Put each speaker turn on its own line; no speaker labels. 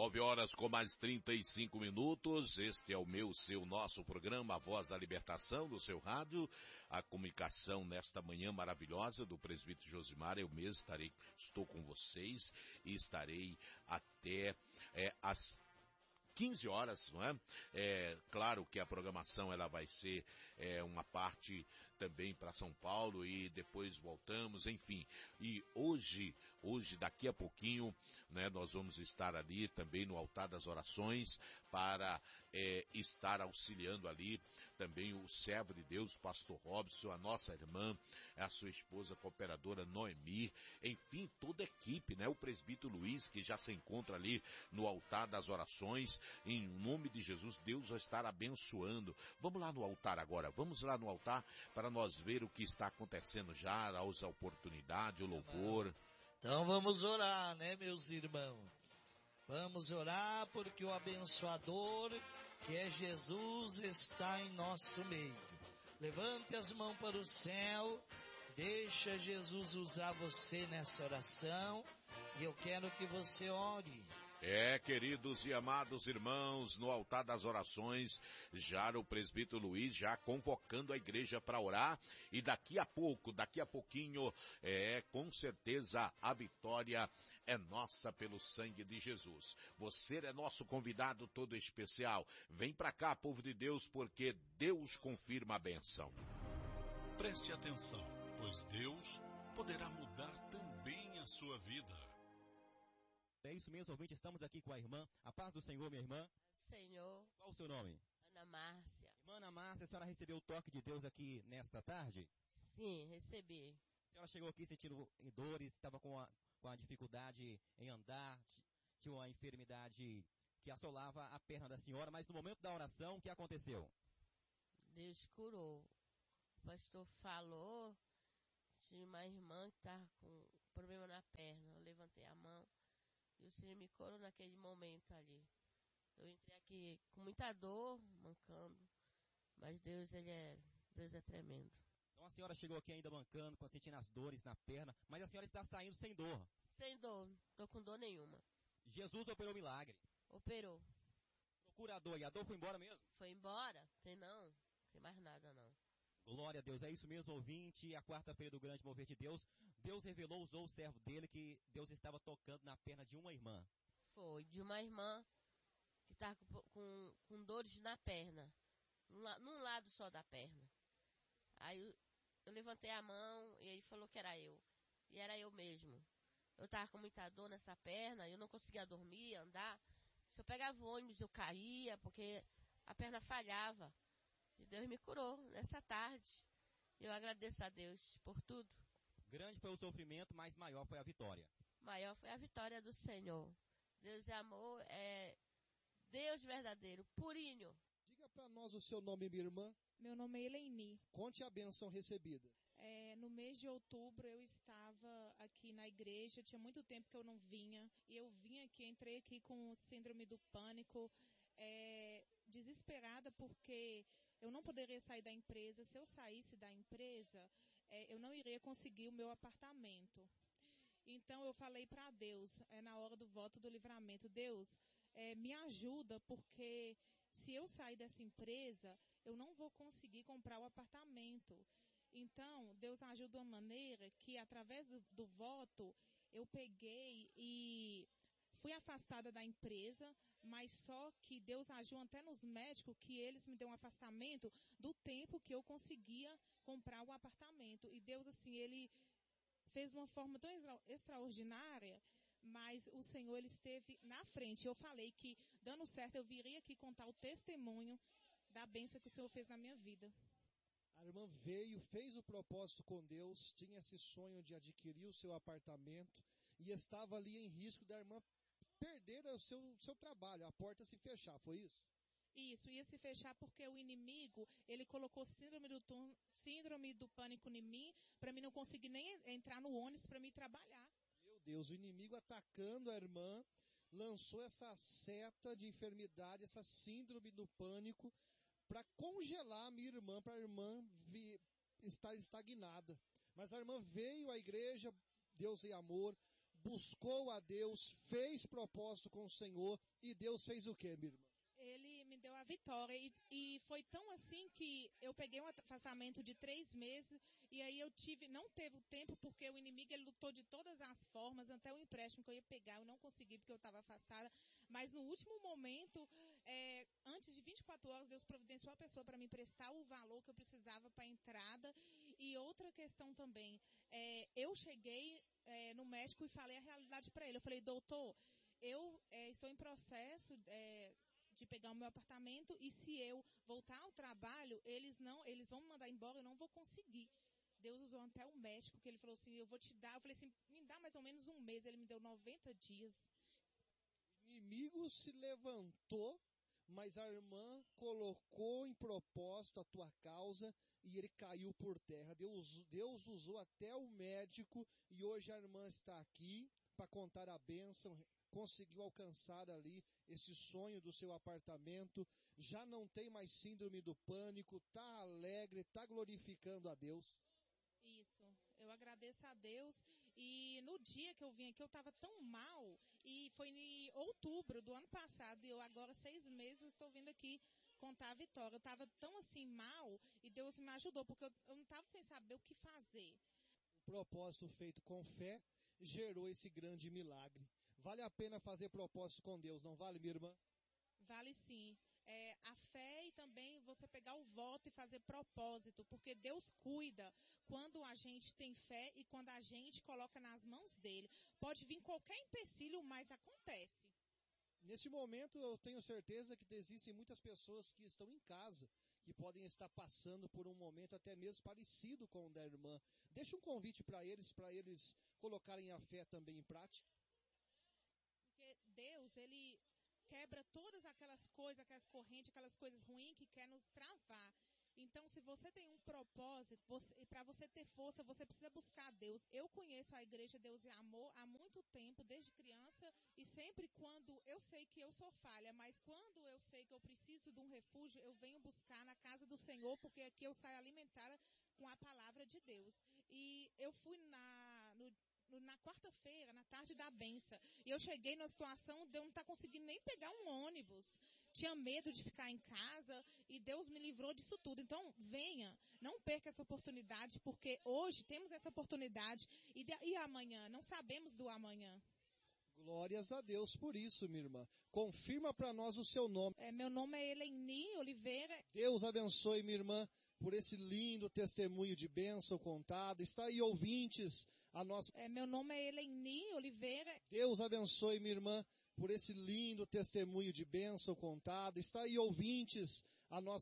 9 horas com mais 35 minutos, este é o meu, seu, nosso programa, A Voz da Libertação, do seu rádio, a comunicação nesta manhã maravilhosa do presbítero Josimar. Eu mesmo estou com vocês e estarei até às 15 horas, não é? Claro que a programação ela vai ser uma parte também para São Paulo e depois voltamos, enfim. E hoje daqui a pouquinho, né, nós vamos estar ali também no altar das orações para estar auxiliando ali também o servo de Deus, o pastor Robson, a nossa irmã, a sua esposa cooperadora Noemi, enfim, toda a equipe, né? O presbítero Luiz, que já se encontra ali no altar das orações. Em nome de Jesus, Deus vai estar abençoando. Vamos lá no altar agora, vamos lá no altar para nós ver o que está acontecendo já, a oportunidade, o louvor.
Então vamos orar, né, meus irmãos? Vamos orar porque o abençoador, que é Jesus, está em nosso meio. Levante as mãos para o céu, deixa Jesus usar você nessa oração e eu quero que você ore.
Queridos e amados irmãos, no altar das orações, já o presbítero Luiz já convocando a igreja para orar e daqui a pouquinho, com certeza a vitória é nossa pelo sangue de Jesus. Você é nosso convidado todo especial. Vem para cá, povo de Deus, porque Deus confirma a bênção.
Preste atenção, pois Deus poderá mudar também a sua vida.
É isso mesmo, ouvinte, estamos aqui com a irmã. A paz do Senhor, minha irmã.
Senhor.
Qual o seu nome?
Ana Márcia.
Irmã Ana Márcia, a senhora recebeu o toque de Deus aqui nesta tarde?
Sim, recebi.
A senhora chegou aqui sentindo dores, estava com a dificuldade em andar, tinha uma enfermidade que assolava a perna da senhora, mas no momento da oração, o que aconteceu?
Deus curou. O pastor falou, tinha uma irmã que estava com problema na perna. Eu levantei a mão. E o Senhor me curou naquele momento ali. Eu entrei aqui com muita dor, mancando. Mas Deus é tremendo.
Então a senhora chegou aqui ainda mancando, sentindo as dores na perna. Mas a senhora está saindo sem dor.
Sem dor, não estou com dor nenhuma.
Jesus operou o milagre.
Operou.
Procura a dor. E a dor foi embora mesmo?
Foi embora? Tem mais nada não.
Glória a Deus, é isso mesmo, ouvinte. A quarta-feira do grande mover de Deus, Deus usou o servo dele que Deus estava tocando na perna de uma irmã.
Foi, de uma irmã que estava com dores na perna, num lado só da perna. Aí eu levantei a mão e ele falou que era eu. E era eu mesmo. Eu estava com muita dor nessa perna, eu não conseguia dormir, andar. Se eu pegava o ônibus, eu caía, porque a perna falhava. E Deus me curou nessa tarde. Eu agradeço a Deus por tudo.
Grande foi o sofrimento, mas maior foi a vitória.
Maior foi a vitória do Senhor. Deus é amor, é Deus verdadeiro, purinho.
Diga para nós o seu nome, minha irmã.
Meu nome é Eleni.
Conte a bênção recebida.
No mês de outubro eu estava aqui na igreja, tinha muito tempo que eu não vinha. E eu vim aqui, entrei aqui com síndrome do pânico, desesperada porque eu não poderia sair da empresa. Se eu saísse da empresa, eu não iria conseguir o meu apartamento. Então eu falei para Deus, na hora do voto do livramento, Deus, me ajuda, porque se eu sair dessa empresa, eu não vou conseguir comprar o apartamento. Então, Deus ajuda de uma maneira que, através do voto, eu peguei e fui afastada da empresa, mas só que Deus agiu até nos médicos, que eles me deu um afastamento do tempo que eu conseguia comprar o apartamento. E Deus, assim, Ele fez de uma forma tão extraordinária, mas o Senhor, Ele esteve na frente. Eu falei que, dando certo, eu viria aqui contar o testemunho da bênção que o Senhor fez na minha vida.
A irmã veio, fez o propósito com Deus, tinha esse sonho de adquirir o seu apartamento e estava ali em risco da irmã perder o seu trabalho, a porta se fechar, foi isso?
Isso, ia se fechar porque o inimigo, ele colocou síndrome do pânico em mim, para mim não conseguir nem entrar no ônibus para mim trabalhar.
Meu Deus, o inimigo atacando a irmã, lançou essa seta de enfermidade, essa síndrome do pânico, para congelar a minha irmã, para a irmã estar estagnada. Mas a irmã veio à igreja, Deus em amor, buscou a Deus, fez propósito com o Senhor, e Deus fez o quê, minha irmã?
Ele me deu a vitória e foi tão assim que eu peguei um afastamento de 3 meses e aí não teve tempo porque o inimigo ele lutou de todas as formas, até o empréstimo que eu ia pegar eu não consegui porque eu estava afastada, mas no último momento, antes de 24 horas, Deus providenciou a pessoa para me emprestar o valor que eu precisava para a entrada. E outra questão também, eu cheguei no médico e falei a realidade para ele, eu falei, doutor, eu estou em processo de pegar o meu apartamento e se eu voltar ao trabalho, eles vão me mandar embora, eu não vou conseguir. Deus usou até o médico, que ele falou assim, eu vou te dar, eu falei assim, me dá mais ou menos um mês, ele me deu 90 dias.
O inimigo se levantou, mas a irmã colocou em propósito a tua causa e ele caiu por terra. Deus usou até o médico e hoje a irmã está aqui para contar a bênção, conseguiu alcançar ali esse sonho do seu apartamento, já não tem mais síndrome do pânico, está alegre, está glorificando a Deus.
Isso, eu agradeço a Deus e no dia que eu vim aqui eu estava tão mal e foi em outubro do ano passado e eu agora 6 meses estou vindo aqui contar a vitória. Eu estava tão assim mal e Deus me ajudou porque eu não estava sem saber o que fazer.
Um propósito feito com fé gerou esse grande milagre. Vale a pena fazer propósito com Deus, não vale, minha irmã?
Vale sim. A fé e também você pegar o voto e fazer propósito, porque Deus cuida quando a gente tem fé e quando a gente coloca nas mãos dele. Pode vir qualquer empecilho, mas acontece.
Nesse momento eu tenho certeza que existem muitas pessoas que estão em casa, que podem estar passando por um momento até mesmo parecido com o da irmã. Deixa um convite para eles colocarem a fé também em prática.
Porque Deus, ele quebra todas aquelas coisas, aquelas correntes, aquelas coisas ruins que quer nos travar. Então, se você tem um propósito, para você ter força, você precisa buscar Deus. Eu conheço a igreja Deus e Amor há muito tempo, desde criança, e sempre quando eu sei que eu sou falha, mas quando eu sei que eu preciso de um refúgio, eu venho buscar na casa do Senhor, porque aqui eu saio alimentada com a palavra de Deus. E eu fui na quarta-feira, na tarde da benção, e eu cheguei numa situação de eu não estar conseguindo nem pegar um ônibus. Tinha medo de ficar em casa e Deus me livrou disso tudo. Então, venha, não perca essa oportunidade, porque hoje temos essa oportunidade e amanhã, não sabemos do amanhã.
Glórias a Deus por isso, minha irmã. Confirma para nós o seu nome.
Meu nome é Eleni Oliveira.
Deus abençoe, minha irmã, por esse lindo testemunho de bênção contado. Está aí, ouvintes, a nossa...
Meu nome é Eleni Oliveira.
Deus abençoe, minha irmã, por esse lindo testemunho de bênção contado. Está aí, ouvintes, a nossa...